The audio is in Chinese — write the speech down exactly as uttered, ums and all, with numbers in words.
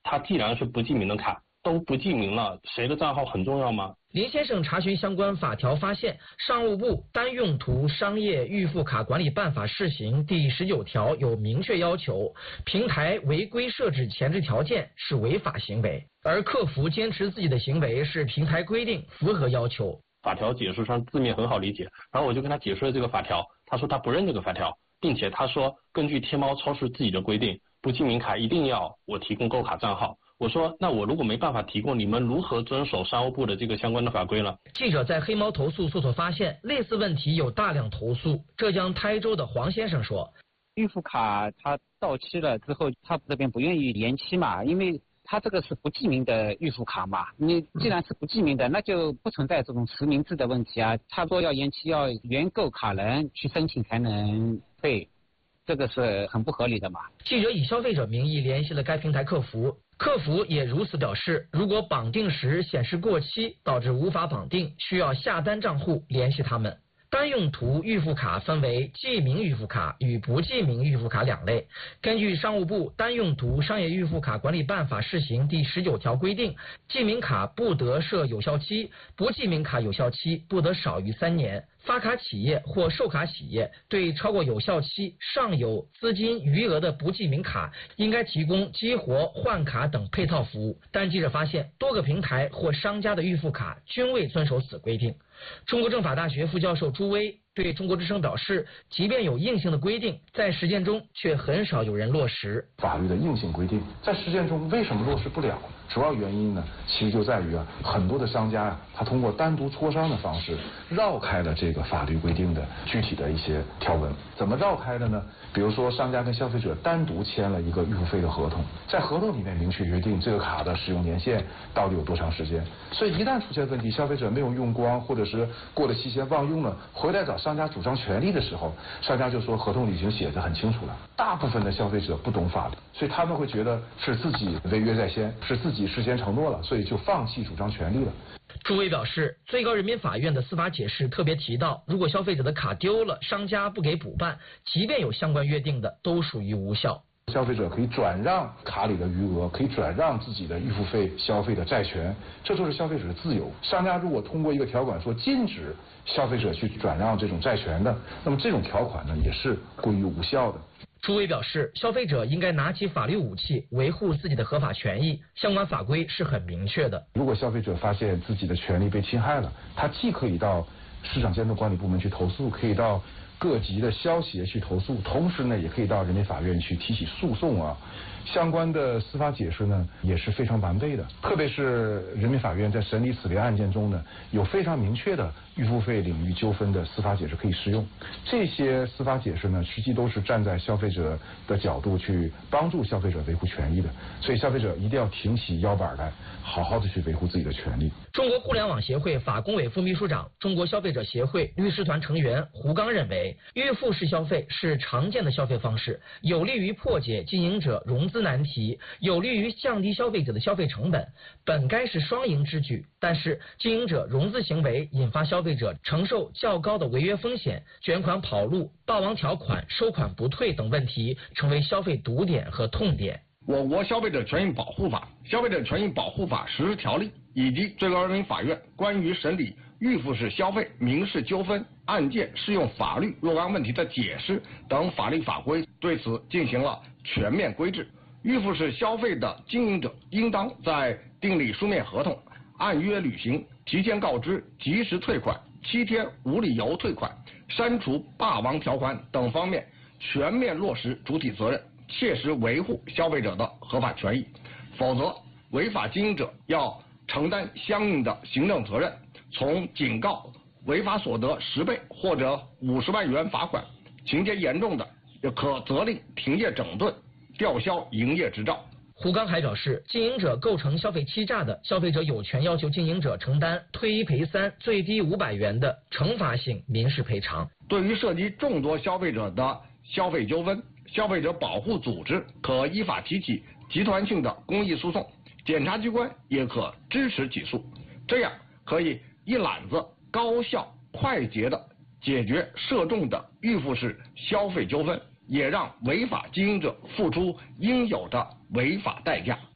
它既然是不记名的卡，都不记名了，谁的账号很重要吗？ 林先生查询相关法条发现，商务部单用途商业预付卡管理办法试行第十九条有明确要求，平台违规设置前置条件是违法行为，而客服坚持自己的行为是平台规定，符合要求。 法条解释上字面很好理解，然后我就跟他解释了这个法条，他说他不认这个法条，并且他说根据天猫超市自己的规定，不记名卡一定要我提供购卡账号。我说那我如果没办法提供，你们如何遵守商务部的这个相关的法规呢？ 记者在黑猫投诉搜索发现，类似问题有大量投诉。浙江台州的黄先生说， 预付卡它到期了之后，他这边不愿意延期嘛，因为他这个是不记名的预付卡嘛，你既然是不记名的，那就不存在这种实名制的问题啊。他说要延期，要原购卡人去申请才能退，这个是很不合理的嘛。 记者以消费者名义联系了该平台客服，客服也如此表示，如果绑定时显示过期，导致无法绑定，需要下单账户联系他们。单用途预付卡分为记名预付卡与不记名预付卡两类。根据商务部单用途商业预付卡管理办法试行第十九条规定，记名卡不得设有效期，不记名卡有效期不得少于三年。发卡企业或售卡企业对超过有效期尚有资金余额的不记名卡，应该提供激活、换卡等配套服务。但记者发现，多个平台或商家的预付卡均未遵守此规定。中国政法大学副教授朱威对中国之声表示，即便有硬性的规定，在实践中却很少有人落实。 法律的硬性规定在实践中为什么落实不了？主要原因呢，其实就在于啊，很多的商家啊，他通过单独磋商的方式绕开了这个法律规定的具体的一些条文。怎么绕开的呢？比如说，商家跟消费者单独签了一个预付费的合同，在合同里面明确约定这个卡的使用年限到底有多长时间。所以一旦出现问题，消费者没有用光，或者是过了期限忘用了，回来找商家主张权利的时候，商家就说合同里已经写得很清楚了。大部分的消费者不懂法律，所以他们会觉得是自己违约在先，是自己事先承诺了，所以就放弃主张权利了。 朱威表示，最高人民法院的司法解释特别提到，如果消费者的卡丢了，商家不给补办，即便有相关约定的，都属于无效。 消费者可以转让卡里的余额，可以转让自己的预付费消费的债权，这就是消费者的自由。商家如果通过一个条款说禁止消费者去转让这种债权的，那么这种条款呢也是归于无效的。 朱威表示，消费者应该拿起法律武器，维护自己的合法权益，相关法规是很明确的。 如果消费者发现自己的权利被侵害了，他既可以到市场监督管理部门去投诉，可以到各级的消协去投诉，同时呢，也可以到人民法院去提起诉讼啊。相关的司法解释呢也是非常完备的，特别是人民法院在审理此类案件中呢，有非常明确的预付费领域纠纷的司法解释可以适用。这些司法解释呢，实际都是站在消费者的角度去帮助消费者维护权益的，所以消费者一定要挺起腰板来，好好的去维护自己的权利。 中国互联网协会法工委副秘书长、中国消费者协会律师团成员胡刚认为，预付式消费是常见的消费方式，有利于破解经营者融资难题，有利于降低消费者的消费成本，本该是双赢之举。但是经营者融资行为引发消费者承受较高的违约风险，卷款跑路、霸王条款、收款不退等问题，成为消费堵点和痛点。 我国消费者权益保护法、消费者权益保护法实施条例以及最高人民法院关于审理预付式消费民事纠纷案件适用法律若干问题的解释等法律法规，对此进行了全面规制。预付式消费的经营者应当在订立书面合同、按约履行、提前告知、及时退款、七天无理由退款、删除霸王条款等方面全面落实主体责任，切实维护消费者的合法权益，否则违法经营者要承担相应的行政责任，从警告、违法所得十倍或者五十万元罚款，情节严重的也可责令停业整顿、吊销营业执照。 胡刚还表示，经营者构成消费欺诈的，消费者有权要求经营者承担退一赔三、最低五百元的惩罚性民事赔偿。 对于涉及众多消费者的消费纠纷，消费者保护组织可依法提起集团性的公益诉讼，检察机关也可支持起诉，这样可以一揽子高效快捷地解决涉众的预付式消费纠纷，也让违法经营者付出应有的违法代价。